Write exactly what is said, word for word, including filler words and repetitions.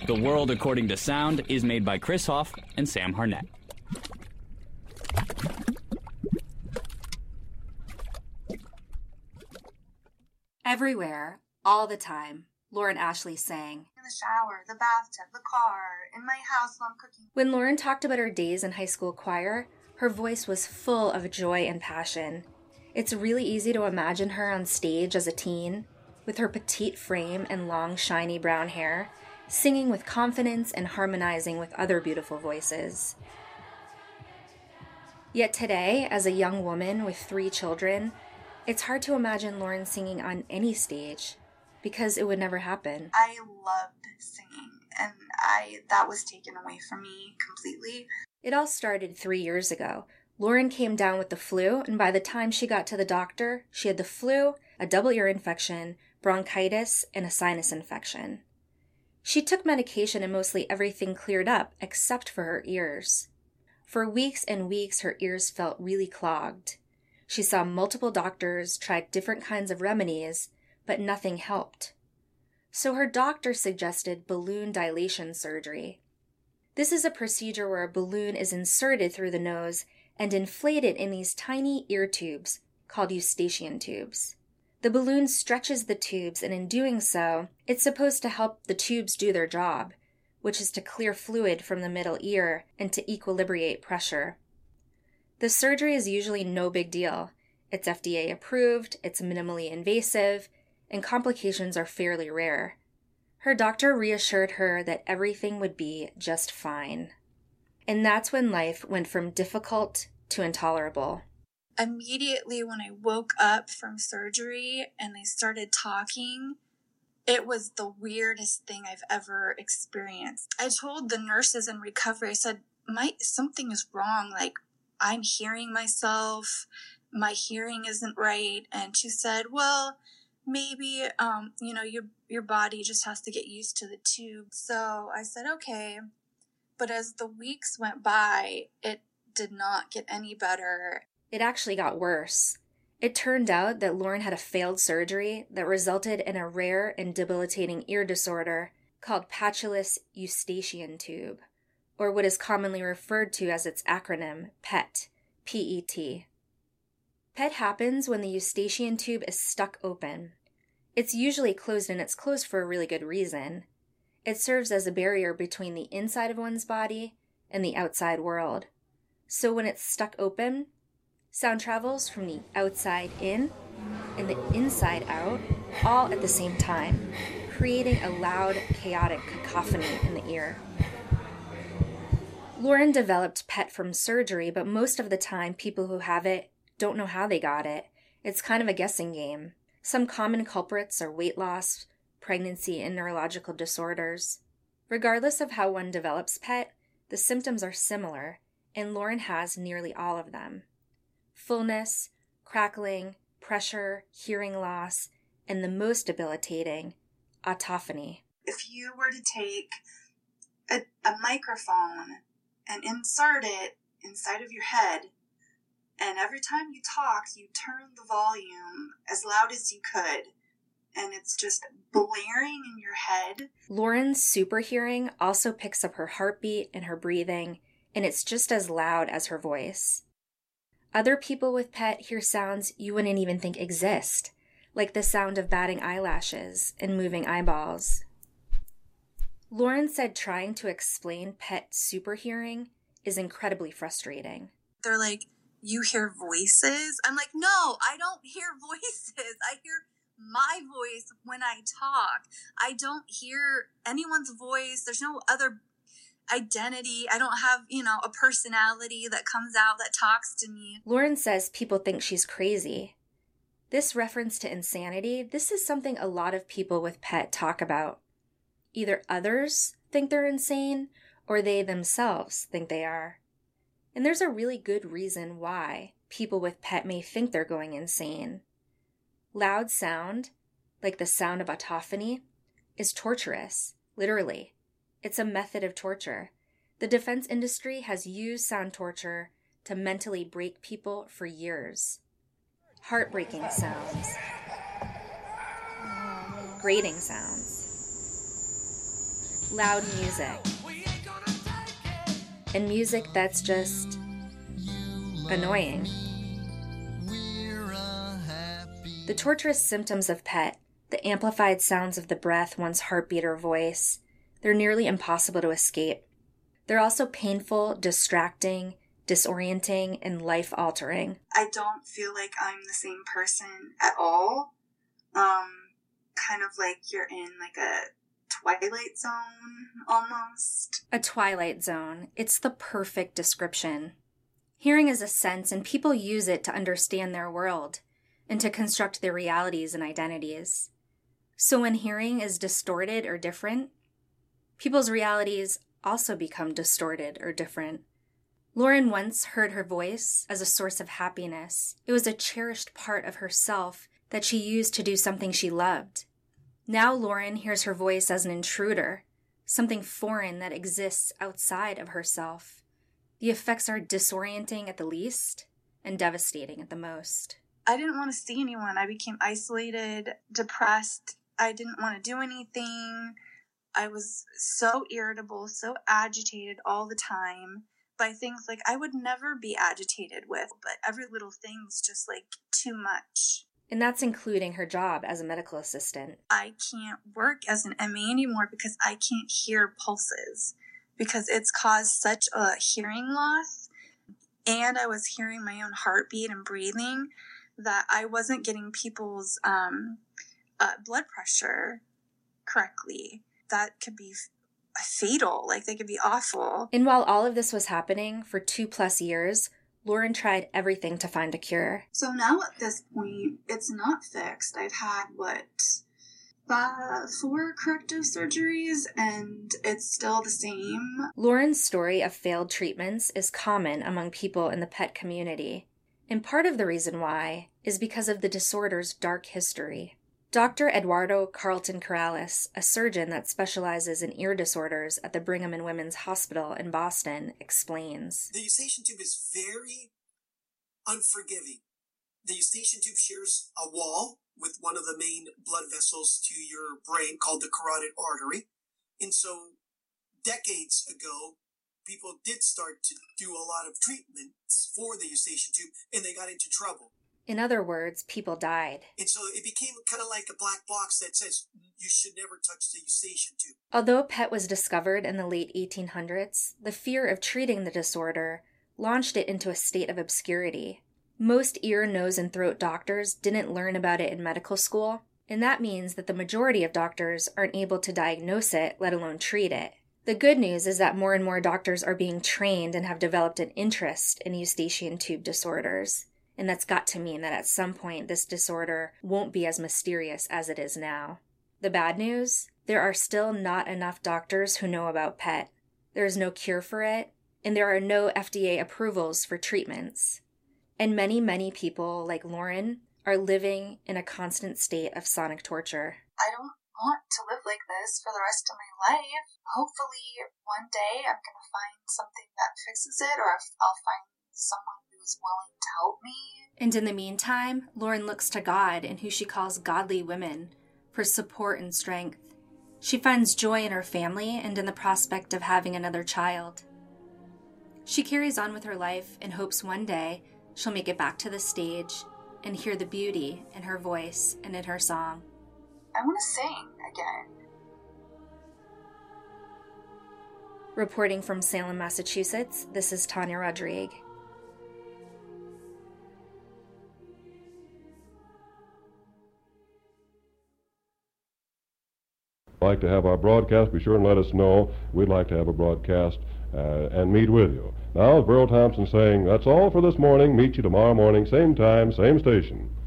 The World According to Sound is made by Chris Hoff and Sam Harnett. Everywhere, all the time, Lauren Ashley sang. In the shower, the bathtub, the car, in my house while I'm cooking. When Lauren talked about her days in high school choir, her voice was full of joy and passion. It's really easy to imagine her on stage as a teen, with her petite frame and long, shiny brown hair, singing with confidence and harmonizing with other beautiful voices. Yet today, as a young woman with three children, it's hard to imagine Lauren singing on any stage, because it would never happen. I loved singing, and I that was taken away from me completely. It all started three years ago. Lauren came down with the flu, and by the time she got to the doctor, she had the flu, a double ear infection, bronchitis, and a sinus infection. She took medication and mostly everything cleared up except for her ears. For weeks and weeks, her ears felt really clogged. She saw multiple doctors, tried different kinds of remedies, but nothing helped. So her doctor suggested balloon dilation surgery. This is a procedure where a balloon is inserted through the nose and inflated in these tiny ear tubes called eustachian tubes. The balloon stretches the tubes, and in doing so, it's supposed to help the tubes do their job, which is to clear fluid from the middle ear and to equilibrate pressure. The surgery is usually no big deal. It's F D A approved, it's minimally invasive, and complications are fairly rare. Her doctor reassured her that everything would be just fine. And that's when life went from difficult to intolerable. Immediately when I woke up from surgery and they started talking, it was the weirdest thing I've ever experienced. I told the nurses in recovery, I said, "My something is wrong. Like, I'm hearing myself. My hearing isn't right." And she said, "Well, maybe, um, you know, your, your body just has to get used to the tube." So I said, okay. But as the weeks went by, it did not get any better. It actually got worse. It turned out that Lauren had a failed surgery that resulted in a rare and debilitating ear disorder called patulous eustachian tube, or what is commonly referred to as its acronym, P E T, P E T. P E T happens when the eustachian tube is stuck open. It's usually closed, and it's closed for a really good reason. It serves as a barrier between the inside of one's body and the outside world. So when it's stuck open, sound travels from the outside in and the inside out, all at the same time, creating a loud, chaotic cacophony in the ear. Lauren developed P E T from surgery, but most of the time, people who have it don't know how they got it. It's kind of a guessing game. Some common culprits are weight loss, pregnancy, and neurological disorders. Regardless of how one develops P E T, the symptoms are similar, and Lauren has nearly all of them. Fullness, crackling, pressure, hearing loss, and the most debilitating, autophony. If you were to take a, a microphone and insert it inside of your head, and every time you talked, you turned the volume as loud as you could, and it's just blaring in your head. Lauren's super hearing also picks up her heartbeat and her breathing, and it's just as loud as her voice. Other people with P E T hear sounds you wouldn't even think exist, like the sound of batting eyelashes and moving eyeballs. Lauren said trying to explain P E T super hearing is incredibly frustrating. They're like, "You hear voices?" I'm like, "No, I don't hear voices. I hear my voice when I talk. I don't hear anyone's voice. There's no other identity. I don't have, you know, a personality that comes out that talks to me." Lauren says people think she's crazy. This reference to insanity, this is something a lot of people with P E T talk about. Either others think they're insane, or they themselves think they are. And there's a really good reason why people with P E T may think they're going insane. Loud sound, like the sound of autophony, is torturous, literally. It's a method of torture. The defense industry has used sound torture to mentally break people for years. Heartbreaking sounds. Grating sounds. loud music. And music that's just annoying. The torturous symptoms of P E T, the amplified sounds of the breath, one's heartbeat or voice, they're nearly impossible to escape. They're also painful, distracting, disorienting, and life-altering. I don't feel like I'm the same person at all. Um, kind of like you're in like a Twilight Zone, almost. A Twilight Zone. It's the perfect description. Hearing is a sense, and people use it to understand their world and to construct their realities and identities. So when hearing is distorted or different, people's realities also become distorted or different. Lauren once heard her voice as a source of happiness. It was a cherished part of herself that she used to do something she loved. Now Lauren hears her voice as an intruder, something foreign that exists outside of herself. The effects are disorienting at the least and devastating at the most. I didn't want to see anyone. I became isolated, depressed. I didn't want to do anything. I was so irritable, so agitated all the time by things like I would never be agitated with, but every little thing was just like too much. And that's including her job as a medical assistant. I can't work as an M A anymore because I can't hear pulses because it's caused such a hearing loss. And I was hearing my own heartbeat and breathing that I wasn't getting people's um, uh, blood pressure correctly. That could be f- fatal. Like, they could be awful. And while all of this was happening for two plus years, Lauren tried everything to find a cure. So now at this point, it's not fixed. I've had, what, five, four corrective surgeries, and it's still the same. Lauren's story of failed treatments is common among people in the P E T community. And part of the reason why is because of the disorder's dark history. Doctor Eduardo Carlton Corrales, a surgeon that specializes in ear disorders at the Brigham and Women's Hospital in Boston, explains. The eustachian tube is very unforgiving. The eustachian tube shares a wall with one of the main blood vessels to your brain called the carotid artery. And so decades ago, people did start to do a lot of treatments for the eustachian tube, and they got into trouble. In other words, people died. And so it became kind of like a black box that says you should never touch the eustachian tube. Although P E T was discovered in the late eighteen hundreds, the fear of treating the disorder launched it into a state of obscurity. Most ear, nose, and throat doctors didn't learn about it in medical school, and that means that the majority of doctors aren't able to diagnose it, let alone treat it. The good news is that more and more doctors are being trained and have developed an interest in eustachian tube disorders. And that's got to mean that at some point this disorder won't be as mysterious as it is now. The bad news? There are still not enough doctors who know about P E T. There is no cure for it, and there are no F D A approvals for treatments. And many, many people, like Lauren, are living in a constant state of sonic torture. I don't want to live like this for the rest of my life. Hopefully one day I'm going to find something that fixes it, or I'll find someone who's willing to help me. And in the meantime, Lauren looks to God and who she calls godly women for support and strength. She finds joy in her family and in the prospect of having another child. She carries on with her life and hopes one day she'll make it back to the stage and hear the beauty in her voice and in her song. I want to sing again. Reporting from Salem, Massachusetts, this is Tanya Rodrigue. Like to have our broadcast, be sure and let us know. We'd like to have a broadcast uh, and meet with you. Now, as Burl Thompson saying, that's all for this morning. Meet you tomorrow morning, same time, same station.